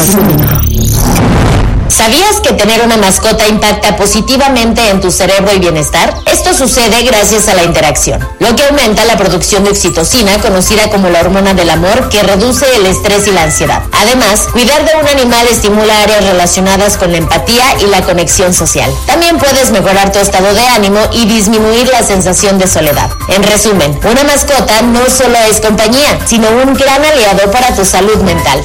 ¿Sabías que tener una mascota impacta positivamente en tu cerebro y bienestar? Esto sucede gracias a la interacción, lo que aumenta la producción de oxitocina, conocida como la hormona del amor, que reduce el estrés y la ansiedad. Además, cuidar de un animal estimula áreas relacionadas con la empatía y la conexión social. También puedes mejorar tu estado de ánimo y disminuir la sensación de soledad. En resumen, una mascota no solo es compañía, sino un gran aliado para tu salud mental.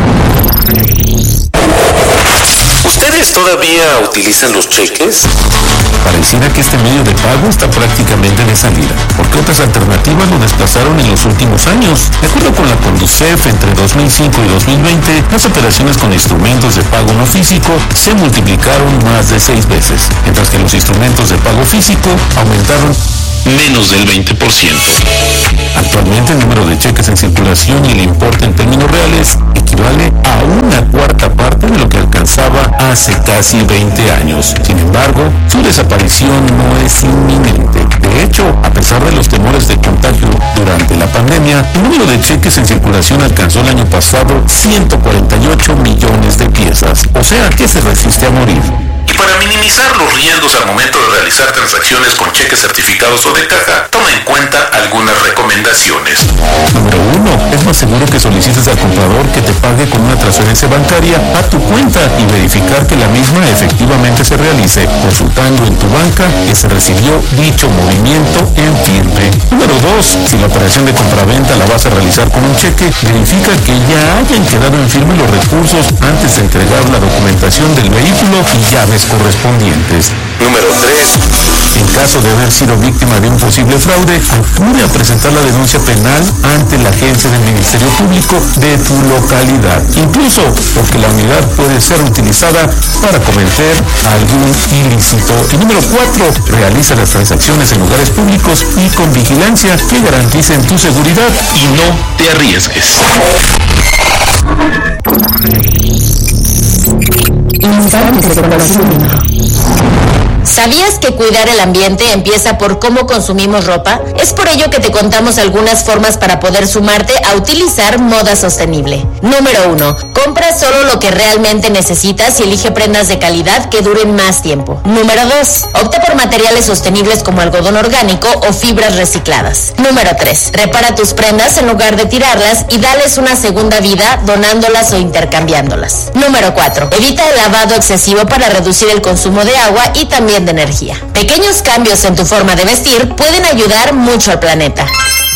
¿Ustedes todavía utilizan los cheques? Pareciera que este medio de pago está prácticamente de salida, porque otras alternativas lo desplazaron en los últimos años. De acuerdo con la Conducef, entre 2005 y 2020, las operaciones con instrumentos de pago no físico se multiplicaron más de 6 veces, mientras que los instrumentos de pago físico aumentaron Menos del 20%. Actualmente el número de cheques en circulación y el importe en términos reales equivale a una cuarta parte de lo que alcanzaba hace casi 20 años. Sin embargo, su desaparición no es inminente. De hecho, a pesar de los temores de contagio durante la pandemia, el número de cheques en circulación alcanzó el año pasado 148 millones de piezas. O sea, que se resiste a morir. Y para minimizar los riesgos al momento de realizar transacciones con cheques certificados o de caja, toma en cuenta algunas recomendaciones. Número 1. Es más seguro que solicites al comprador que te pague con una transferencia bancaria a tu cuenta y verificar que la misma efectivamente se realice, consultando en tu banca que se recibió dicho movimiento en firme. Número 2. Si la operación de compraventa la vas a realizar con un cheque, verifica que ya hayan quedado en firme los recursos antes de entregar la documentación del vehículo y llaves correspondientes. Número 3. En caso de haber sido víctima de un posible fraude, acude a presentar la denuncia penal ante la agencia del Ministerio Público de tu localidad, incluso porque la unidad puede ser utilizada para cometer algún ilícito. Y número 4. Realiza las transacciones en lugares públicos y con vigilancia que garanticen tu seguridad Y no te arriesgues. ¿Sabías que cuidar el ambiente empieza por cómo consumimos ropa? Es por ello que te contamos algunas formas para poder sumarte a utilizar moda sostenible. Número 1. Compra solo lo que realmente necesitas y elige prendas de calidad que duren más tiempo. Número 2. Opta por materiales sostenibles como algodón orgánico o fibras recicladas. Número 3. Repara tus prendas en lugar de tirarlas y dales una segunda vida donándolas o intercambiándolas. Número 4. Evita el lavado excesivo para reducir el consumo de agua y también de energía. Pequeños cambios en tu forma de vestir pueden ayudar mucho al planeta.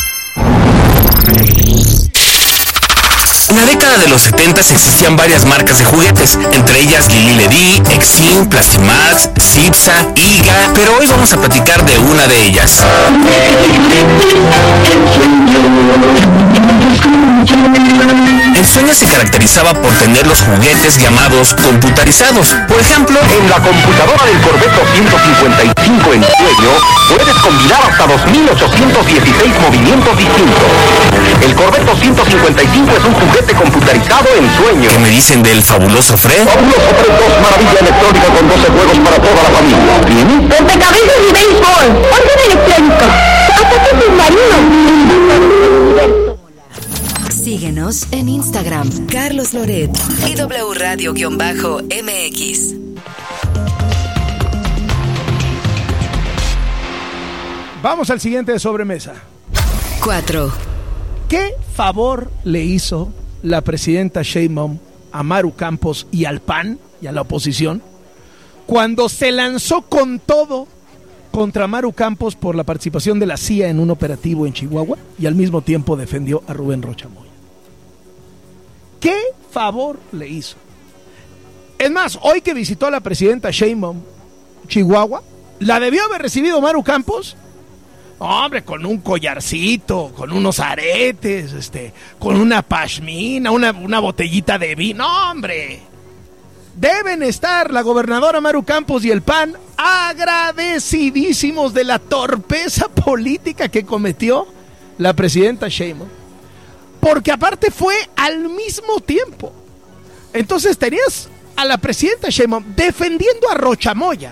En la década de los 70 existían varias marcas de juguetes, entre ellas Lili Ledy, Exim, Plastimax, Zipsa, Iga, pero hoy vamos a platicar de una de ellas. Ensueño se caracterizaba por tener los juguetes llamados computarizados. Por ejemplo, en la computadora del Corvetto 155 Ensueño puedes combinar hasta 2816 movimientos distintos. El Corvetto 155 es un juguete computarizado Ensueño. ¿Qué me dicen del fabuloso Fred? Fabuloso Fred 2, maravilla electrónica con 12 juegos para toda la familia. Rompecabezas y béisbol, orden electrónico, ataques submarinos. Síguenos en Instagram, Carlos Loret y W Radio-MX. Vamos al siguiente de sobremesa. 4. ¿Qué favor le hizo la presidenta Sheinbaum a Maru Campos y al PAN y a la oposición cuando se lanzó con todo contra Maru Campos por la participación de la CIA en un operativo en Chihuahua y al mismo tiempo defendió a Rubén Rocha Moya? ¿Qué favor le hizo? Es más, hoy que visitó a la presidenta Sheinbaum Chihuahua, ¿la debió haber recibido Maru Campos? Hombre, con un collarcito, con unos aretes, con una pashmina, una botellita de vino. ¡No, hombre! Deben estar la gobernadora Maru Campos y el PAN agradecidísimos de la torpeza política que cometió la presidenta Sheinbaum. Porque aparte fue al mismo tiempo. Entonces tenías a la presidenta Sheinbaum defendiendo a Rocha Moya,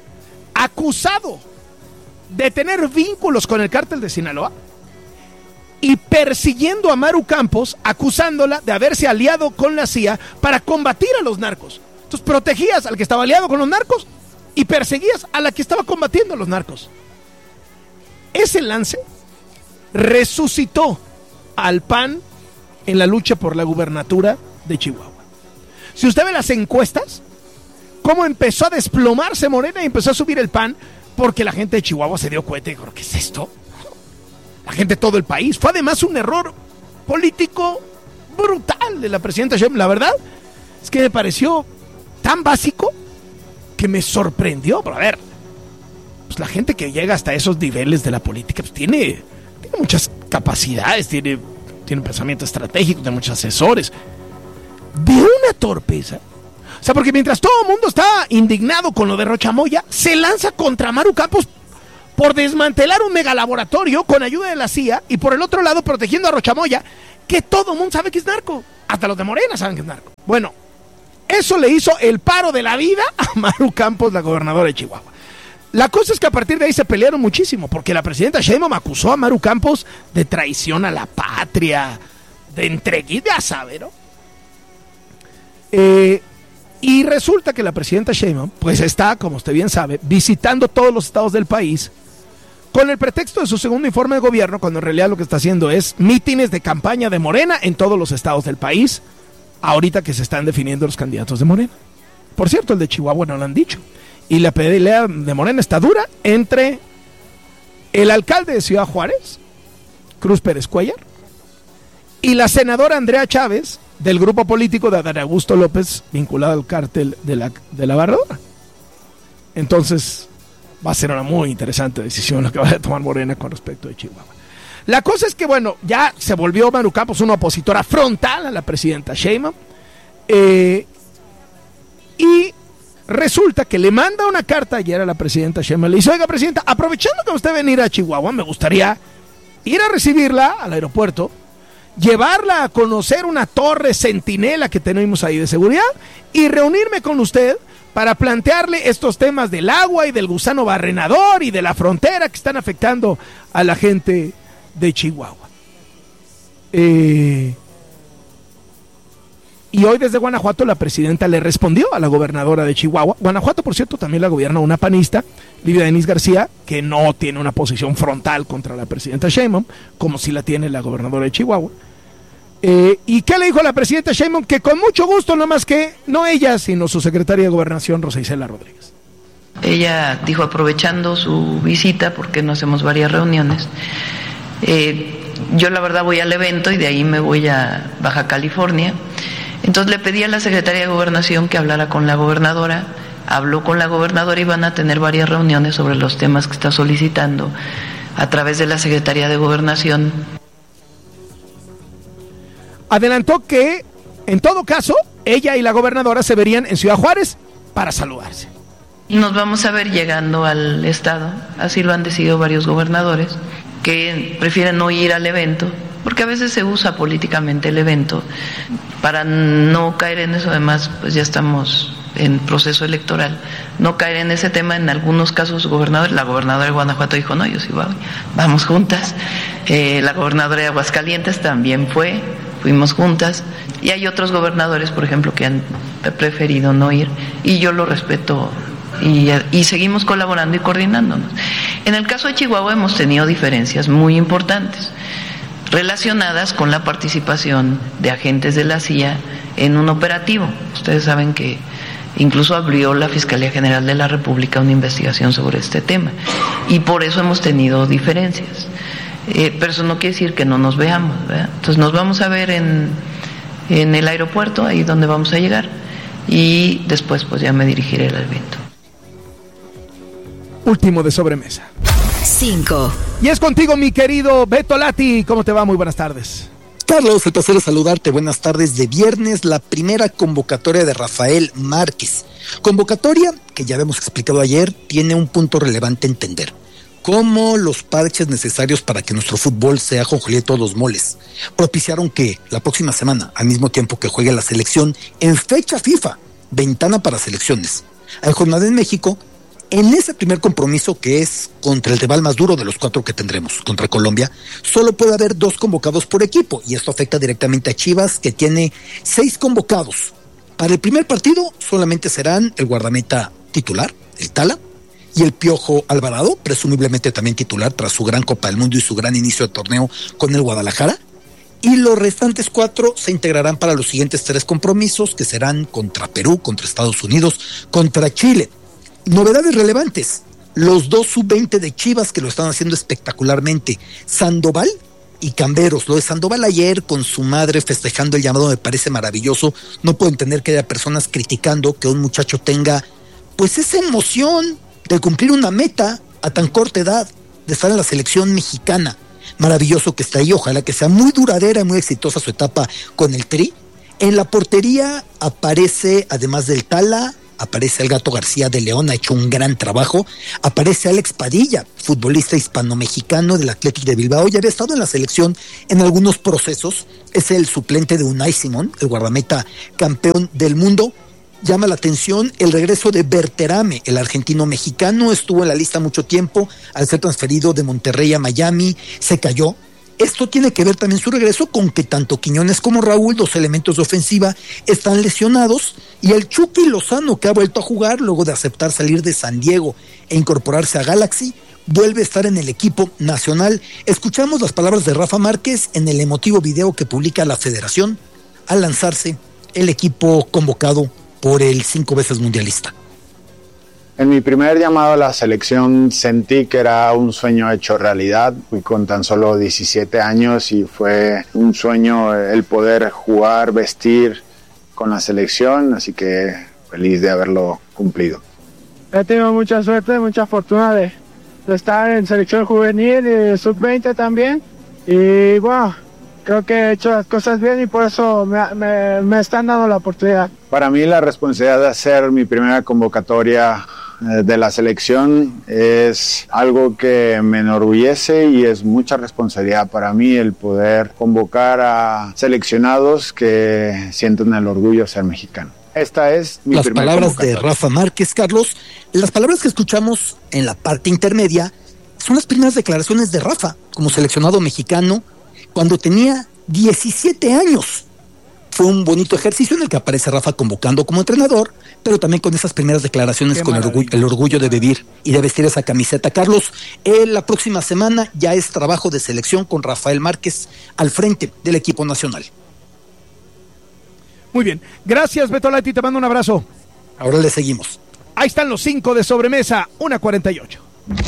acusado de tener vínculos con el cártel de Sinaloa, y persiguiendo a Maru Campos, acusándola de haberse aliado con la CIA para combatir a los narcos. Entonces protegías al que estaba aliado con los narcos y perseguías a la que estaba combatiendo a los narcos. Ese lance resucitó al PAN en la lucha por la gubernatura de Chihuahua. Si usted ve las encuestas, cómo empezó a desplomarse Morena y empezó a subir el PAN, porque la gente de Chihuahua se dio cuenta y dijo, ¿qué es esto? La gente de todo el país. Fue además un error político brutal de la presidenta Sheinbaum. La verdad es que me pareció tan básico que me sorprendió. Pero a ver, pues la gente que llega hasta esos niveles de la política pues tiene muchas capacidades, tiene un pensamiento estratégico, tiene muchos asesores. De una torpeza. O sea, porque mientras todo el mundo está indignado con lo de Rochamoya, se lanza contra Maru Campos por desmantelar un megalaboratorio con ayuda de la CIA y por el otro lado protegiendo a Rochamoya, que todo el mundo sabe que es narco. Hasta los de Morena saben que es narco. Bueno, eso le hizo el paro de la vida a Maru Campos, la gobernadora de Chihuahua. La cosa es que a partir de ahí se pelearon muchísimo, porque la presidenta Sheinbaum acusó a Maru Campos de traición a la patria, de entreguismo, ya sabe, ¿no? Y resulta que la presidenta Sheinbaum, pues está, como usted bien sabe, visitando todos los estados del país, con el pretexto de su segundo informe de gobierno, cuando en realidad lo que está haciendo es mítines de campaña de Morena en todos los estados del país, ahorita que se están definiendo los candidatos de Morena. Por cierto, el de Chihuahua no lo han dicho. Y la pelea de Morena está dura entre el alcalde de Ciudad Juárez, Cruz Pérez Cuellar, y la senadora Andrea Chávez, del grupo político de Adán Augusto López, vinculado al cártel de la Barradora. Entonces, va a ser una muy interesante decisión la que va a tomar Morena con respecto de Chihuahua. La cosa es que, bueno, ya se volvió Maru Campos una opositora frontal a la presidenta Sheinbaum, y resulta que le manda una carta ayer a la presidenta Sheinbaum. Le dice, oiga, presidenta, aprovechando que usted va a venir a Chihuahua, me gustaría ir a recibirla al aeropuerto, llevarla a conocer una torre centinela que tenemos ahí de seguridad y reunirme con usted para plantearle estos temas del agua y del gusano barrenador y de la frontera que están afectando a la gente de Chihuahua. Y hoy desde Guanajuato la presidenta le respondió a la gobernadora de Chihuahua. Guanajuato, por cierto, también la gobierna una panista, Lidia Denise García, que no tiene una posición frontal contra la presidenta Sheinbaum, como si la tiene la gobernadora de Chihuahua. ¿Y qué le dijo a la presidenta Sheinbaum? Que con mucho gusto, no más que, no ella, sino su secretaria de Gobernación, Rosa Isela Rodríguez. Ella dijo, aprovechando su visita, porque no hacemos varias reuniones, yo la verdad voy al evento y de ahí me voy a Baja California. Entonces le pedí a la secretaria de Gobernación que hablara con la gobernadora, habló con la gobernadora y van a tener varias reuniones sobre los temas que está solicitando a través de la Secretaría de Gobernación. Adelantó que, en todo caso, ella y la gobernadora se verían en Ciudad Juárez para saludarse. Y nos vamos a ver llegando al estado, así lo han decidido varios gobernadores, que prefieren no ir al evento, porque a veces se usa políticamente el evento para no caer en eso. Además, pues ya estamos en proceso electoral, no caer en ese tema. En algunos casos la gobernadora de Guanajuato dijo, no, yo sí voy, vamos juntas. La gobernadora de Aguascalientes también fuimos juntas, y hay otros gobernadores, por ejemplo, que han preferido no ir, y yo lo respeto, y seguimos colaborando y coordinándonos. En el caso de Chihuahua hemos tenido diferencias muy importantes relacionadas con la participación de agentes de la CIA en un operativo. Ustedes saben que incluso abrió la Fiscalía General de la República una investigación sobre este tema, y por eso hemos tenido diferencias. Pero eso no quiere decir que no nos veamos, ¿verdad? Entonces nos vamos a ver en el aeropuerto, ahí donde vamos a llegar, y después pues ya me dirigiré al evento. Último de sobremesa. 5. Y es contigo, mi querido Beto Lati. ¿Cómo te va? Muy buenas tardes. Carlos, el placer de saludarte. Buenas tardes. De viernes, la primera convocatoria de Rafael Márquez. Convocatoria que ya habíamos explicado ayer, tiene un punto relevante a entender. Cómo los parches necesarios para que nuestro fútbol sea ajonjolí de todos los moles propiciaron que la próxima semana, al mismo tiempo que juegue la selección en fecha FIFA, ventana para selecciones, hay jornada en México En ese primer compromiso, que es contra el rival más duro de los 4 que tendremos, contra Colombia, solo puede haber 2 convocados por equipo, y esto afecta directamente a Chivas, que tiene 6 convocados. Para el primer partido solamente serán el guardameta titular, el Tala, y el Piojo Alvarado, presumiblemente también titular tras su gran Copa del Mundo y su gran inicio de torneo con el Guadalajara. Y los restantes 4 se integrarán para los siguientes 3 compromisos, que serán contra Perú, contra Estados Unidos, contra Chile. Novedades relevantes: los 2 sub-20 de Chivas, que lo están haciendo espectacularmente, Sandoval y Camberos. Lo de Sandoval ayer con su madre festejando el llamado me parece maravilloso. No puedo entender que haya personas criticando que un muchacho tenga pues esa emoción de cumplir una meta a tan corta edad, de estar en la selección mexicana. Maravilloso que está ahí, ojalá que sea muy duradera y muy exitosa su etapa con el Tri. En la portería aparece, además del Tala, aparece el Gato García de León, ha hecho un gran trabajo. Aparece Alex Padilla, futbolista hispano-mexicano del Athletic de Bilbao, ya había estado en la selección en algunos procesos, es el suplente de Unai Simón, el guardameta campeón del mundo. Llama la atención el regreso de Berterame, el argentino-mexicano, estuvo en la lista mucho tiempo, al ser transferido de Monterrey a Miami, se cayó. Esto tiene que ver también su regreso con que tanto Quiñones como Raúl, 2 elementos de ofensiva, están lesionados, y el Chucky Lozano, que ha vuelto a jugar luego de aceptar salir de San Diego e incorporarse a Galaxy, vuelve a estar en el equipo nacional. Escuchamos las palabras de Rafa Márquez en el emotivo video que publica la Federación al lanzarse el equipo convocado por el 5 veces mundialista. En mi primer llamado a la selección sentí que era un sueño hecho realidad. Fui con tan solo 17 años y fue un sueño el poder jugar, vestir con la selección, así que feliz de haberlo cumplido. He tenido mucha suerte, mucha fortuna de estar en selección juvenil y sub-20 también, y bueno, creo que he hecho las cosas bien y por eso me están dando la oportunidad. Para mí la responsabilidad de hacer mi primera convocatoria de la selección es algo que me enorgullece y es mucha responsabilidad para mí el poder convocar a seleccionados que sienten el orgullo de ser mexicano. Esta es mi las palabras de Rafa Márquez, Carlos. Las palabras que escuchamos en la parte intermedia son las primeras declaraciones de Rafa como seleccionado mexicano cuando tenía 17 años. Fue un bonito ejercicio en el que aparece Rafa convocando como entrenador, pero también con esas primeras declaraciones. Qué con el orgullo de vivir y de vestir esa camiseta. Carlos, la próxima semana ya es trabajo de selección con Rafael Márquez al frente del equipo nacional. Muy bien, gracias Beto Lati, te mando un abrazo. Ahora le seguimos. Ahí están los 5 de sobremesa, 1:48.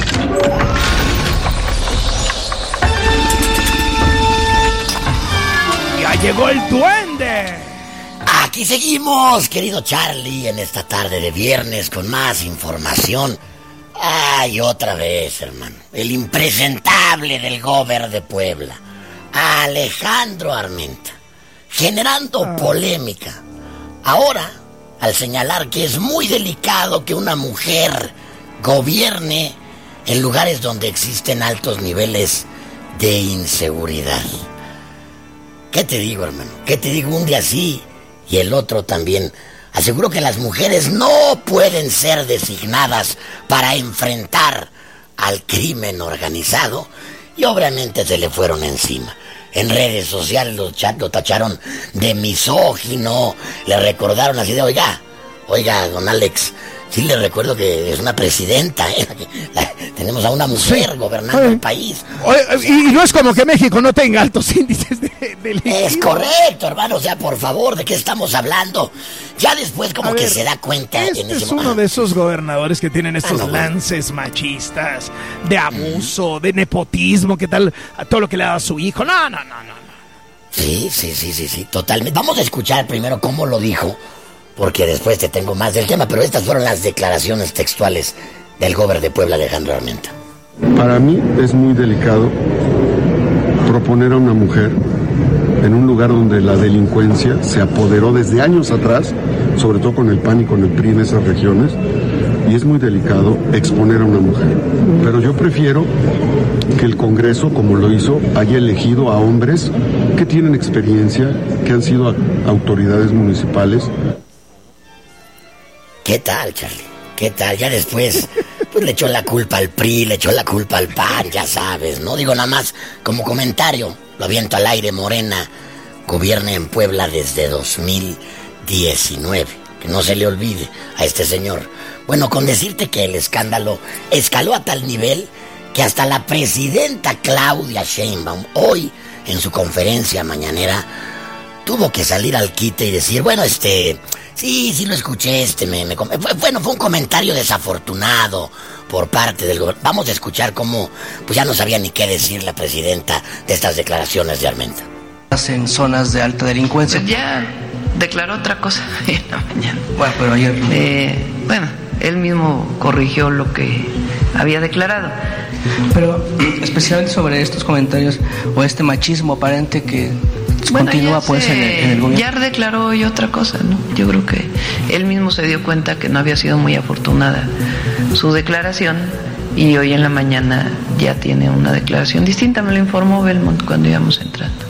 ¡Ya llegó el duende! Aquí seguimos, querido Charlie, en esta tarde de viernes con más información. Ay, otra vez, hermano. El impresentable del Gober de Puebla, Alejandro Armenta, generando polémica. Ahora, al señalar que es muy delicado que una mujer gobierne en lugares donde existen altos niveles de inseguridad. ¿Qué te digo, hermano? ¿Qué te digo? Un día sí y el otro también. Aseguro que las mujeres no pueden ser designadas para enfrentar al crimen organizado, y obviamente se le fueron encima. En redes sociales lo tacharon de misógino, le recordaron así de, oiga, don Alex, sí le recuerdo que es una presidenta, tenemos a una mujer gobernando el país. Y no es como que México no tenga altos índices de delictivo. Es correcto, hermano, o sea, por favor, ¿de qué estamos hablando? Ya después como que se da cuenta. Es uno de esos gobernadores que tienen estos lances machistas, de abuso, de nepotismo, ¿qué tal? A todo lo que le ha dado a su hijo. No. Sí, totalmente. Vamos a escuchar primero cómo lo dijo, porque después te tengo más del tema, pero estas fueron las declaraciones textuales del Gober de Puebla, Alejandro Armenta. Para mí es muy delicado proponer a una mujer en un lugar donde la delincuencia se apoderó desde años atrás, sobre todo con el PAN y con el PRI en esas regiones, y es muy delicado exponer a una mujer. Pero yo prefiero que el Congreso, como lo hizo, haya elegido a hombres que tienen experiencia, que han sido autoridades municipales. ¿Qué tal, Charlie? ¿Qué tal? Ya después pues le echó la culpa al PRI, le echó la culpa al PAN, ya sabes, ¿no? Digo, nada más como comentario, lo aviento al aire. Morena gobierna en Puebla desde 2019, que no se le olvide a este señor. Bueno, con decirte que el escándalo escaló a tal nivel que hasta la presidenta Claudia Sheinbaum, hoy en su conferencia mañanera, tuvo que salir al quite y decir, bueno, sí lo escuché, bueno, fue un comentario desafortunado por parte del gobierno. Vamos a escuchar cómo, pues ya no sabía ni qué decir la presidenta de estas declaraciones de Armenta. En zonas de alta delincuencia. Pues ya declaró otra cosa en la mañana. Bueno, pero ayer... él mismo corrigió lo que había declarado. Pero especialmente sobre estos comentarios o este machismo aparente que continúa pues en el gobierno. Ya declaró hoy otra cosa, ¿no? Yo creo que él mismo se dio cuenta que no había sido muy afortunada su declaración y hoy en la mañana ya tiene una declaración distinta. Me lo informó Belmont cuando íbamos entrando.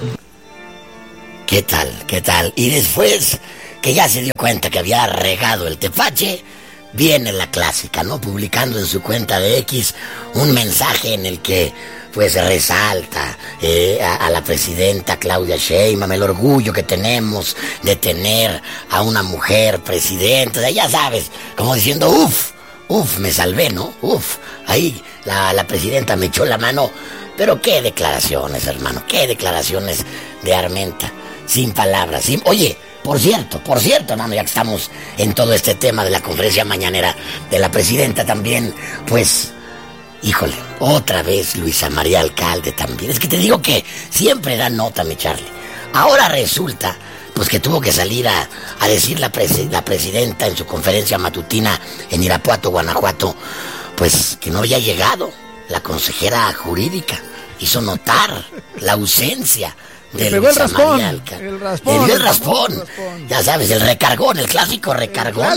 ¿Qué tal? Y después que ya se dio cuenta que había regado el tepache, viene la clásica, ¿no? Publicando en su cuenta de X un mensaje en el que pues resalta a la presidenta Claudia Sheinbaum el orgullo que tenemos de tener a una mujer presidenta. O sea, ya sabes, como diciendo, uf, me salvé, ¿no? Ahí la presidenta me echó la mano. Pero qué declaraciones, hermano, qué declaraciones de Armenta. Sin palabras, Oye, por cierto, hermano, ya que estamos en todo este tema de la conferencia mañanera de la presidenta también, pues, híjole, otra vez Luisa María Alcalde también. Es que te digo que siempre da nota, mi Charlie. Ahora resulta, pues, que tuvo que salir a decir la presidenta en su conferencia matutina en Irapuato, Guanajuato, pues, que no había llegado la consejera jurídica. Hizo notar la ausencia de Luisa María Alcalde. Le dio el raspón. Ya sabes, el recargón, el clásico recargón.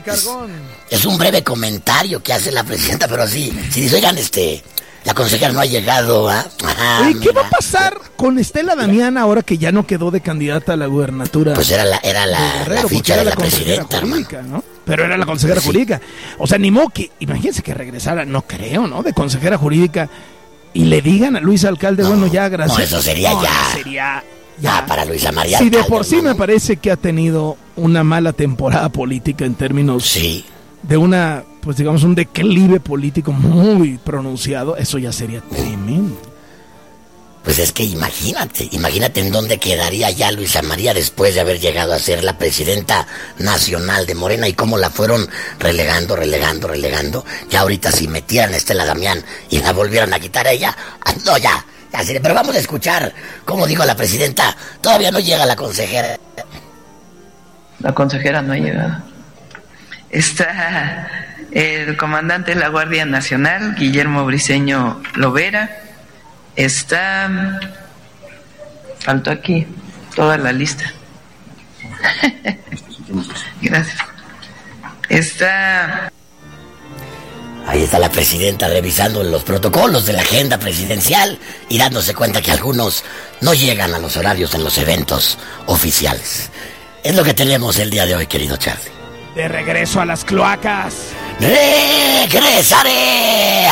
Es un breve comentario que hace la presidenta, pero así, si dice, oigan, la consejera no ha llegado, ¿ah? Oye, ¿qué va a pasar con Estela Damián ahora que ya no quedó de candidata a la gubernatura? Pues era la ficha de la presidenta, jurídica, ¿no? Pero era la consejera jurídica. O sea, ni modo que, imagínense que regresara, no creo, ¿no? De consejera jurídica y le digan a Luisa Alcalde, bueno, ya, gracias. No, eso sería ya para Luisa María Alcalde. Sí, de por sí me parece que ha tenido una mala temporada política en términos de una, pues digamos, un declive político muy pronunciado. Eso ya sería tremendo. Pues es que imagínate en dónde quedaría ya Luisa María después de haber llegado a ser la presidenta nacional de Morena y cómo la fueron relegando. Ya ahorita si metieran a Estela Damián y la volvieran a quitar a ella, no, ya sería. Pero vamos a escuchar cómo dijo la presidenta, todavía no llega la consejera. La consejera no ha llegado. Está el comandante de la Guardia Nacional, Guillermo Briceño Lovera. Faltó aquí toda la lista. Gracias. Ahí está la presidenta revisando los protocolos de la agenda presidencial y dándose cuenta que algunos no llegan a los horarios en los eventos oficiales. Es lo que tenemos el día de hoy, querido Charlie. De regreso a las cloacas. ¡Regresaré!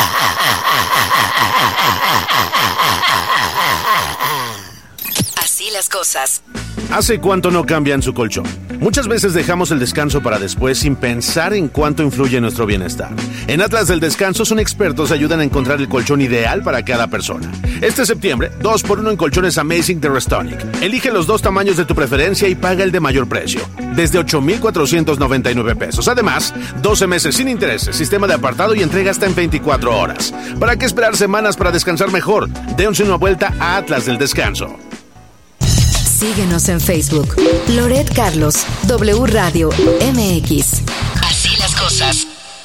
Así las cosas. ¿Hace cuánto no cambian su colchón? Muchas veces dejamos el descanso para después sin pensar en cuánto influye en nuestro bienestar. En Atlas del Descanso son expertos, ayudan a encontrar el colchón ideal para cada persona. Este septiembre, 2x1 en colchones Amazing de Restonic. Elige los 2 tamaños de tu preferencia y paga el de mayor precio, desde 8,499 pesos. Además, 12 meses sin intereses, sistema de apartado y entrega hasta en 24 horas. ¿Para qué esperar semanas para descansar mejor? Déonse una vuelta a Atlas del Descanso. Síguenos en Facebook. Loret Carlos, W Radio MX. Así las cosas.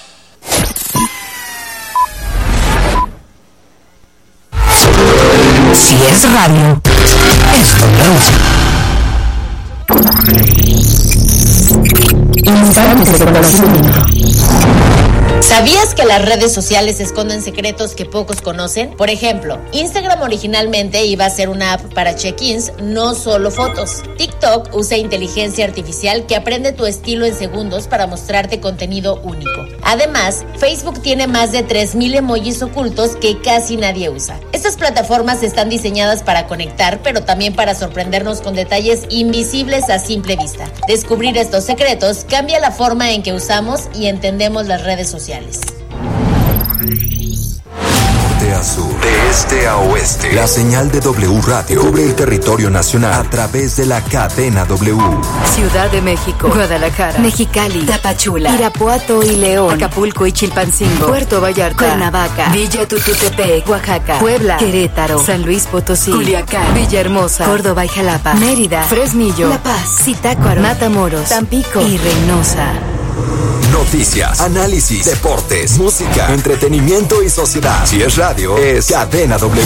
Si es radio, es W. Instantes de conocimiento. ¿Sabías que las redes sociales esconden secretos que pocos conocen? Por ejemplo, Instagram originalmente iba a ser una app para check-ins, no solo fotos. TikTok usa inteligencia artificial que aprende tu estilo en segundos para mostrarte contenido único. Además, Facebook tiene más de 3,000 emojis ocultos que casi nadie usa. Estas plataformas están diseñadas para conectar, pero también para sorprendernos con detalles invisibles a simple vista. Descubrir estos secretos cambia la forma en que usamos y entendemos las redes sociales. Norte a sur, de este a oeste, la señal de W Radio cubre el territorio nacional a través de la cadena W. Ciudad de México, Guadalajara, Mexicali, Tapachula, Irapuato y León, Acapulco y Chilpancingo, Puerto Vallarta, Cuernavaca, Villa Tututepec, Oaxaca, Puebla, Querétaro, San Luis Potosí, Culiacán, Villahermosa, Córdoba y Jalapa, Mérida, Fresnillo, La Paz, Zitácuaro, Matamoros, Tampico y Reynosa. Noticias, análisis, deportes, música, entretenimiento y sociedad. Si es radio, es Cadena W.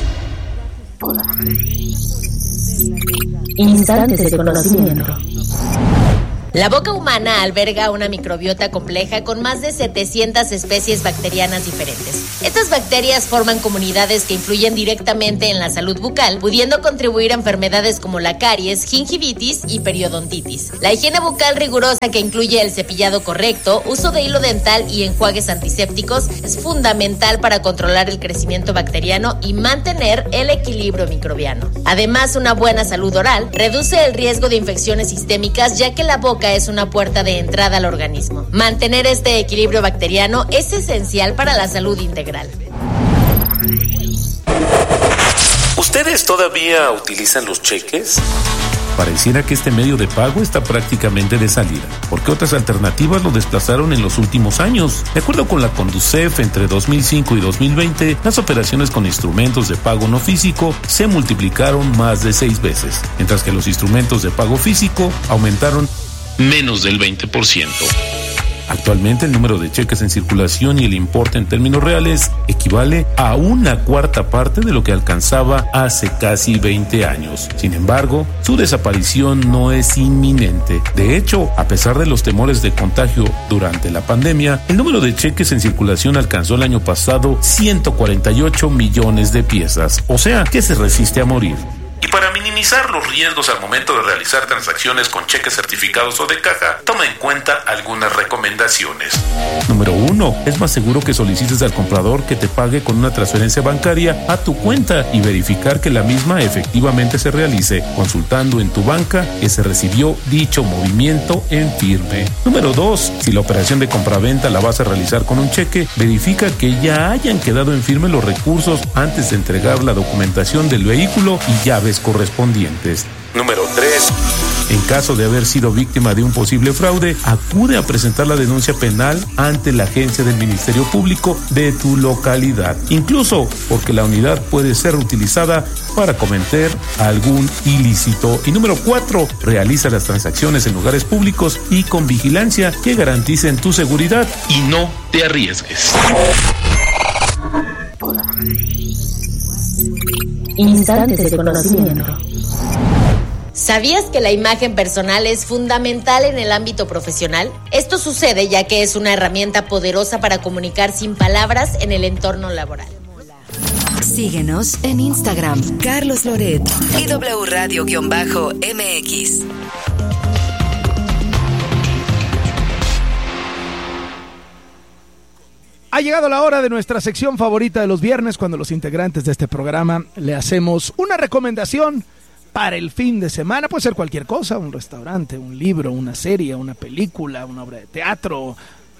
Instantes de conocimiento. La boca humana alberga una microbiota compleja con más de 700 especies bacterianas diferentes. Estas bacterias forman comunidades que influyen directamente en la salud bucal, pudiendo contribuir a enfermedades como la caries, gingivitis y periodontitis. La higiene bucal rigurosa, que incluye el cepillado correcto, uso de hilo dental y enjuagues antisépticos, es fundamental para controlar el crecimiento bacteriano y mantener el equilibrio microbiano. Además, una buena salud oral reduce el riesgo de infecciones sistémicas, ya que la boca es una puerta de entrada al organismo. Mantener este equilibrio bacteriano es esencial para la salud integral. ¿Ustedes todavía utilizan los cheques? Pareciera que este medio de pago está prácticamente de salida, porque otras alternativas lo desplazaron en los últimos años. De acuerdo con la Conducef, entre 2005 y 2020, las operaciones con instrumentos de pago no físico se multiplicaron más de 6 veces, mientras que los instrumentos de pago físico aumentaron menos del 20%. Actualmente el número de cheques en circulación y el importe en términos reales equivale a 1/4 parte de lo que alcanzaba hace casi 20 años. Sin embargo, su desaparición no es inminente. De hecho, a pesar de los temores de contagio durante la pandemia, el número de cheques en circulación alcanzó el año pasado 148 millones de piezas, o sea, que se resiste a morir. Y para minimizar los riesgos al momento de realizar transacciones con cheques certificados o de caja, toma en cuenta algunas recomendaciones. Número 1. Es más seguro que solicites al comprador que te pague con una transferencia bancaria a tu cuenta y verificar que la misma efectivamente se realice, consultando en tu banca que se recibió dicho movimiento en firme. Número 2. Si la operación de compraventa la vas a realizar con un cheque, verifica que ya hayan quedado en firme los recursos antes de entregar la documentación del vehículo y llaves correspondientes. Número 3. En caso de haber sido víctima de un posible fraude, acude a presentar la denuncia penal ante la agencia del Ministerio Público de tu localidad, incluso porque la unidad puede ser utilizada para cometer algún ilícito. Y número 4, realiza las transacciones en lugares públicos y con vigilancia que garanticen tu seguridad y no te arriesgues. Instantes de conocimiento. ¿Sabías que la imagen personal es fundamental en el ámbito profesional? Esto sucede ya que es una herramienta poderosa para comunicar sin palabras en el entorno laboral. Síguenos en Instagram, Carlos Loret y W Radio-MX. Ha llegado la hora de nuestra sección favorita de los viernes, cuando los integrantes de este programa le hacemos una recomendación para el fin de semana. Puede ser cualquier cosa, un restaurante, un libro, una serie, una película, una obra de teatro.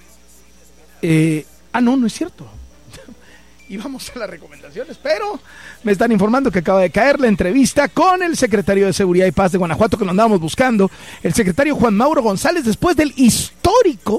No es cierto. Y vamos a las recomendaciones, pero me están informando que acaba de caer la entrevista con el secretario de Seguridad y Paz de Guanajuato, que lo andábamos buscando, el secretario Juan Mauro González, después del histórico,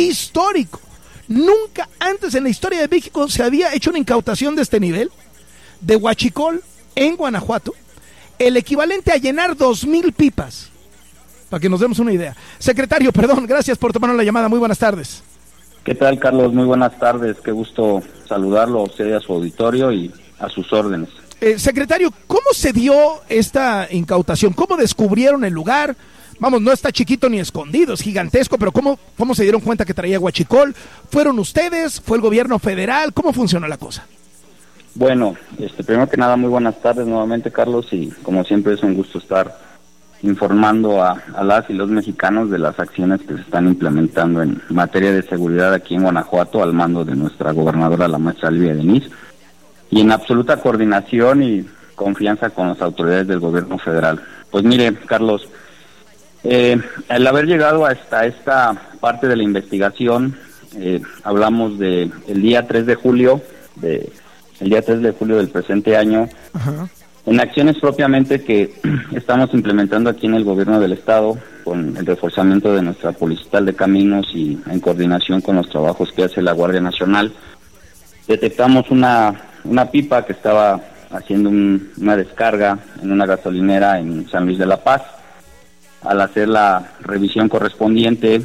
nunca antes en la historia de México se había hecho una incautación de este nivel, de huachicol en Guanajuato, el equivalente a llenar 2,000 pipas, para que nos demos una idea. Secretario, perdón, gracias por tomarnos la llamada, muy buenas tardes. ¿Qué tal, Carlos? Muy buenas tardes, qué gusto saludarlo a usted y a su auditorio y a sus órdenes. Secretario, ¿cómo se dio esta incautación? ¿Cómo descubrieron el lugar? Vamos, no está chiquito ni escondido, es gigantesco, pero ¿cómo se dieron cuenta que traía huachicol? ¿Fueron ustedes? ¿Fue el gobierno federal? ¿Cómo funcionó la cosa? Bueno, primero que nada, muy buenas tardes nuevamente, Carlos, y como siempre es un gusto estar informando a las y los mexicanos de las acciones que se están implementando en materia de seguridad aquí en Guanajuato al mando de nuestra gobernadora, la maestra Livia Denis, y en absoluta coordinación y confianza con las autoridades del gobierno federal. Pues mire, Carlos, al haber llegado hasta esta parte de la investigación, hablamos de el día 3 de julio del presente año. Ajá. En acciones propiamente que estamos implementando aquí en el gobierno del estado, con el reforzamiento de nuestra Policía Estatal de Caminos y en coordinación con los trabajos que hace la Guardia Nacional, detectamos una pipa que estaba haciendo una descarga en una gasolinera en San Luis de la Paz. Al hacer la revisión correspondiente,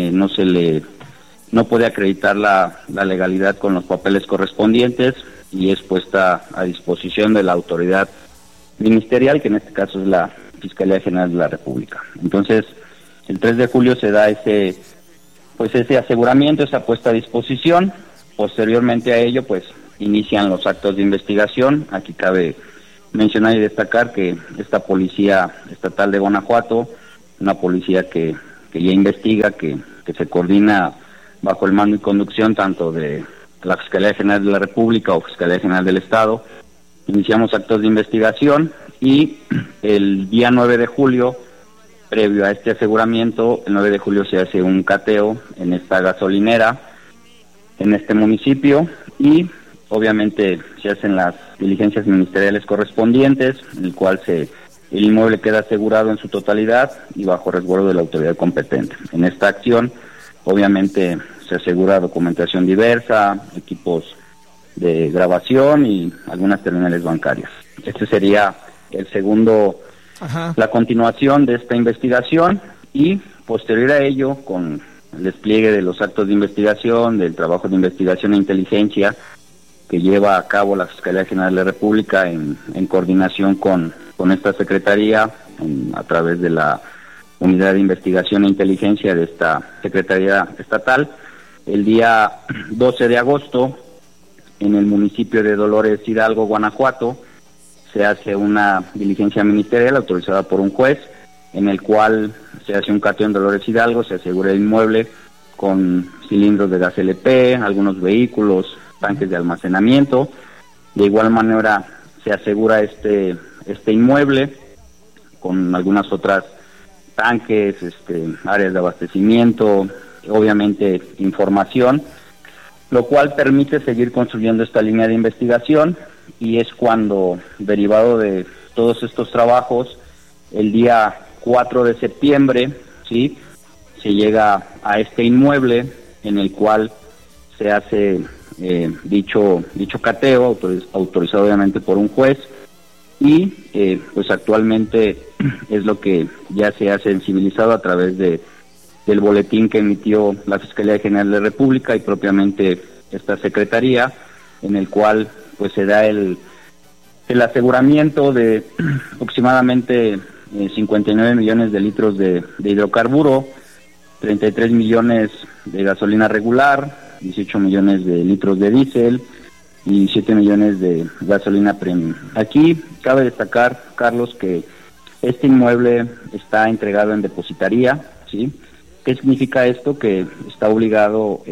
no puede acreditar la legalidad con los papeles correspondientes y es puesta a disposición de la autoridad ministerial, que en este caso es la Fiscalía General de la República. Entonces, el 3 de julio se da ese aseguramiento, esa puesta a disposición. Posteriormente a ello, pues, inician los actos de investigación. Aquí cabe mencionar y destacar que esta Policía Estatal de Guanajuato, una policía que ya investiga, que se coordina bajo el mando y conducción tanto de la Fiscalía General de la República o Fiscalía General del Estado, iniciamos actos de investigación y el día 9 de julio, previo a este aseguramiento, el 9 de julio se hace un cateo en esta gasolinera, en este municipio, y obviamente se hacen las diligencias ministeriales correspondientes, en el cual el inmueble queda asegurado en su totalidad y bajo resguardo de la autoridad competente. En esta acción, obviamente, se asegura documentación diversa, equipos de grabación y algunas terminales bancarias. Este sería el segundo, la continuación de esta investigación, y posterior a ello, con el despliegue de los actos de investigación, del trabajo de investigación e inteligencia que lleva a cabo la Fiscalía General de la República en coordinación con esta Secretaría, a través de la Unidad de Investigación e Inteligencia de esta Secretaría Estatal. El día 12 de agosto, en el municipio de Dolores Hidalgo, Guanajuato, se hace una diligencia ministerial autorizada por un juez, en el cual se hace un cateo en Dolores Hidalgo, se asegura el inmueble con cilindros de gas LP, algunos vehículos, tanques de almacenamiento. De igual manera se asegura este inmueble con algunas otras tanques, áreas de abastecimiento, obviamente información, lo cual permite seguir construyendo esta línea de investigación, y es cuando, derivado de todos estos trabajos, el día 4 de septiembre, ¿sí?, se llega a este inmueble en el cual se hace dicho cateo, autorizado obviamente por un juez, y pues actualmente es lo que ya se ha sensibilizado a través del boletín que emitió la Fiscalía General de la República y propiamente esta Secretaría, en el cual pues se da el aseguramiento de aproximadamente 59 millones de litros de hidrocarburo, 33 millones de gasolina regular, 18 millones de litros de diésel y 7 millones de gasolina premium. Aquí cabe destacar, Carlos, que este inmueble está entregado en depositaría, ¿sí? ¿Qué significa esto? Que está obligado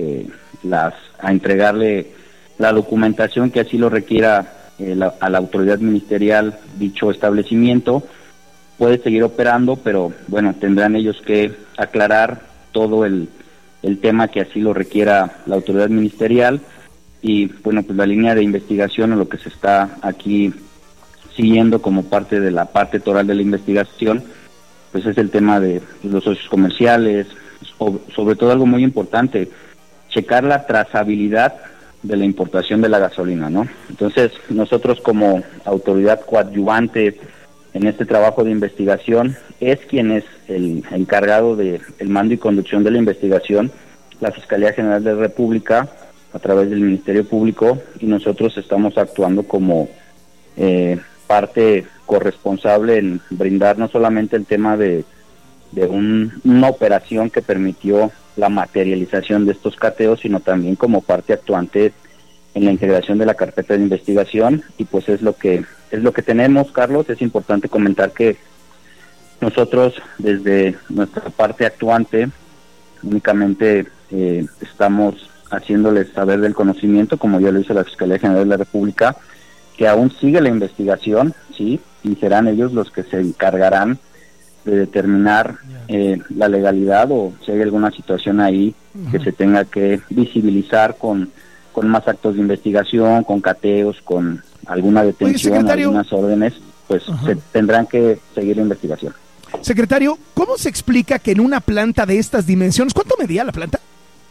a entregarle la documentación que así lo requiera a la autoridad ministerial dicho establecimiento. Puede seguir operando, pero bueno, tendrán ellos que aclarar todo el tema que así lo requiera la autoridad ministerial. Y bueno, pues la línea de investigación o lo que se está aquí siguiendo como parte de la parte toral de la investigación, pues es el tema de los socios comerciales, sobre todo algo muy importante, checar la trazabilidad de la importación de la gasolina, ¿no? Entonces, nosotros como autoridad coadyuvante en este trabajo de investigación, es quien es el encargado del mando y conducción de la investigación, la Fiscalía General de la República, a través del Ministerio Público, y nosotros estamos actuando como parte corresponsable en brindar no solamente el tema de una operación que permitió la materialización de estos cateos, sino también como parte actuante en la integración de la carpeta de investigación, y pues es lo que tenemos, Carlos. Es importante comentar que nosotros, desde nuestra parte actuante, únicamente estamos haciéndoles saber del conocimiento, como ya lo hizo la Fiscalía General de la República, que aún sigue la investigación, sí, y serán ellos los que se encargarán de determinar la legalidad, o si hay alguna situación ahí que se tenga que visibilizar con más actos de investigación, con cateos, con alguna detención, algunas órdenes, pues se tendrán que seguir la investigación. Secretario, ¿cómo se explica que en una planta de estas dimensiones, ¿cuánto medía la planta?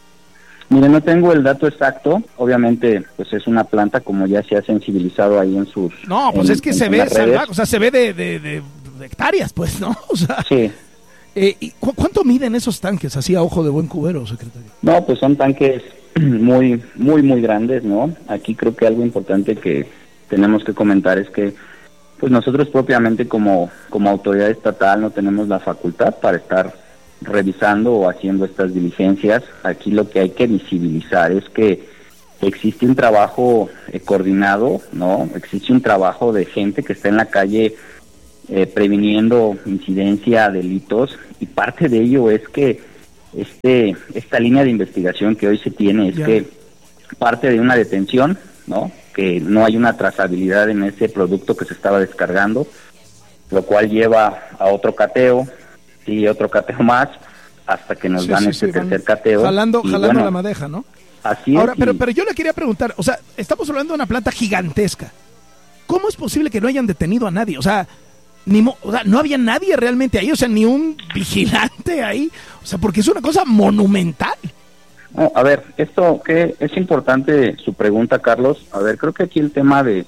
Mire, no tengo el dato exacto, obviamente pues es una planta, como ya se ha sensibilizado ahí en sus... No, pues es que se ve, o sea, se ve de hectáreas, pues, ¿no? O sea, sí. ¿Y cuánto miden esos tanques, así a ojo de buen cubero, secretario? No, pues son tanques muy grandes, ¿no? Aquí creo que algo importante que tenemos que comentar es que pues nosotros propiamente como autoridad estatal no tenemos la facultad para estar revisando o haciendo estas diligencias. Aquí lo que hay que visibilizar es que existe un trabajo coordinado, ¿no? Existe un trabajo de gente que está en la calle previniendo incidencia, delitos, y parte de ello es que esta línea de investigación que hoy se tiene es que parte de una detención, ¿no? Que no hay una trazabilidad en ese producto que se estaba descargando, lo cual lleva a otro cateo y otro cateo más, hasta que nos dan tercer cateo. Jalando bueno, la madeja, ¿no? Así ahora, es. Pero yo le quería preguntar, o sea, estamos hablando de una planta gigantesca. ¿Cómo es posible que no hayan detenido a nadie? O sea, no había nadie realmente ahí, o sea, ni un vigilante ahí, o sea, porque es una cosa monumental. No, a ver, esto que es importante su pregunta, Carlos. A ver, creo que aquí el tema de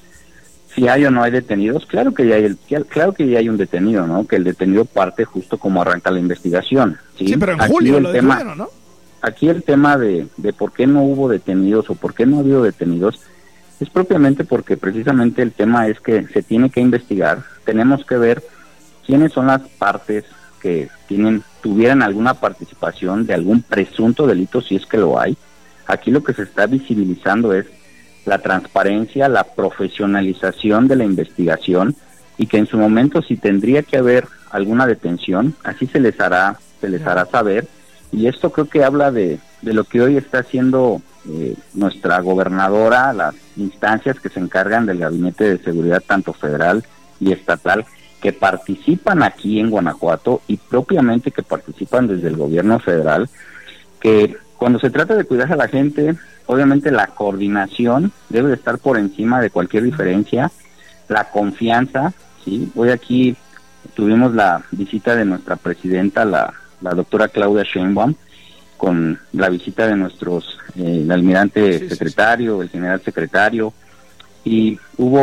si hay o no hay detenidos, claro que ya hay un detenido, ¿no? Que el detenido parte justo como arranca la investigación. Sí, pero en julio lo detuvieron, ¿no? Aquí el tema de por qué no hubo detenidos o por qué no ha habido detenidos es propiamente porque precisamente el tema es que se tiene que investigar. Tenemos que ver quiénes son las partes que tuvieran alguna participación de algún presunto delito, si es que lo hay. Aquí lo que se está visibilizando es la transparencia, la profesionalización de la investigación, y que en su momento, si tendría que haber alguna detención, así se les hará saber. Y esto creo que habla de lo que hoy está haciendo nuestra gobernadora, las instancias que se encargan del Gabinete de Seguridad, tanto federal y estatal, que participan aquí en Guanajuato, y propiamente que participan desde el gobierno federal, que cuando se trata de cuidar a la gente, obviamente la coordinación debe de estar por encima de cualquier diferencia, la confianza, ¿sí? Hoy aquí tuvimos la visita de nuestra presidenta, la doctora Claudia Sheinbaum, con la visita de nuestros, el almirante secretario, el general secretario, y hubo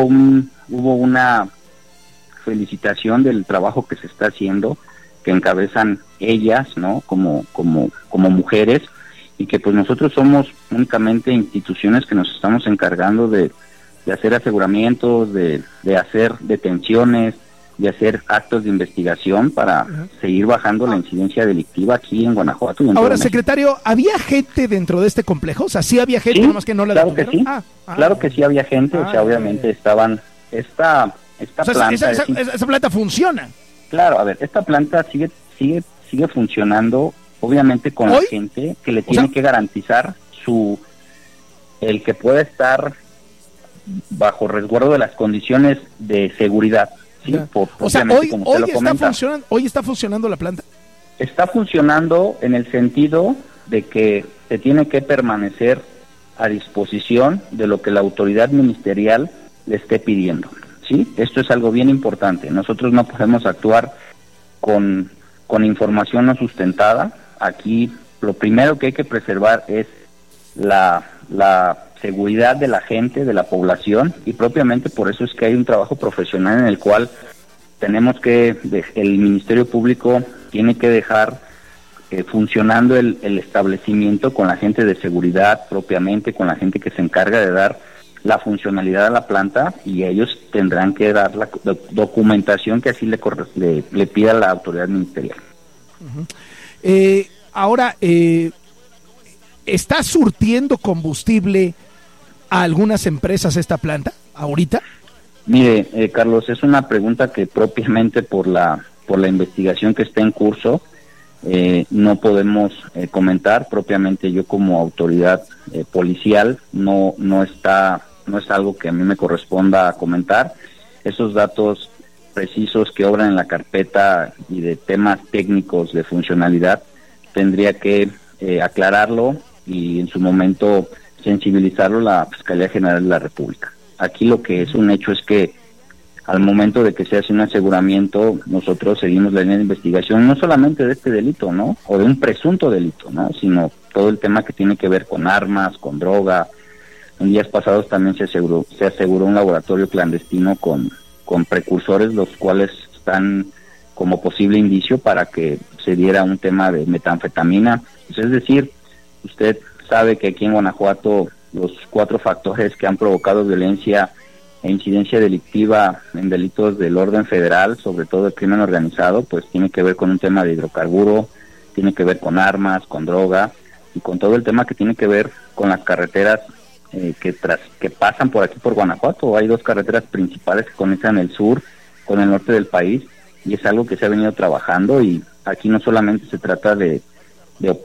una felicitación del trabajo que se está haciendo, que encabezan ellas, ¿no? Como mujeres, y que pues nosotros somos únicamente instituciones que nos estamos encargando de hacer aseguramientos, de hacer detenciones, de hacer actos de investigación para seguir bajando la incidencia delictiva aquí en Guanajuato. Y en ahora, secretario, ¿había gente dentro de este complejo? O sea, ¿sí había gente, sí, nomás que no la claro que sí, claro que sí había gente, o sea, obviamente estaban, esta planta... Esa planta funciona. Claro, a ver, esta planta sigue funcionando, obviamente con la gente que le tiene que garantizar el que pueda estar bajo resguardo de las condiciones de seguridad. Sí, o sea, hoy está funcionando la planta. Está funcionando en el sentido de que se tiene que permanecer a disposición de lo que la autoridad ministerial le esté pidiendo. Sí, esto es algo bien importante. Nosotros no podemos actuar con información no sustentada. Aquí lo primero que hay que preservar es la seguridad de la gente, de la población, y propiamente por eso es que hay un trabajo profesional en el cual tenemos que, el Ministerio Público tiene que dejar funcionando el establecimiento con la gente de seguridad propiamente, con la gente que se encarga de dar la funcionalidad a la planta, y ellos tendrán que dar la documentación que así le pida la autoridad ministerial. Ahora, ¿está surtiendo combustible a algunas empresas esta planta ahorita? Mire, Carlos, es una pregunta que propiamente por la investigación que está en curso no podemos comentar. Propiamente yo como autoridad policial no es algo que a mí me corresponda comentar. Esos datos precisos que obran en la carpeta y de temas técnicos de funcionalidad tendría que aclararlo y en su momento sensibilizarlo la Fiscalía General de la República. Aquí lo que es un hecho es que al momento de que se hace un aseguramiento, nosotros seguimos la línea de investigación, no solamente de este delito, ¿no? O de un presunto delito, ¿no? Sino todo el tema que tiene que ver con armas, con droga. En días pasados también se aseguró un laboratorio clandestino con precursores, los cuales están como posible indicio para que se diera un tema de metanfetamina. Pues es decir, usted sabe que aquí en Guanajuato los 4 factores que han provocado violencia e incidencia delictiva en delitos del orden federal, sobre todo el crimen organizado, pues tiene que ver con un tema de hidrocarburo, tiene que ver con armas, con droga y con todo el tema que tiene que ver con las carreteras que pasan por aquí por Guanajuato. Hay 2 carreteras principales que conectan el sur con el norte del país y es algo que se ha venido trabajando y aquí no solamente se trata de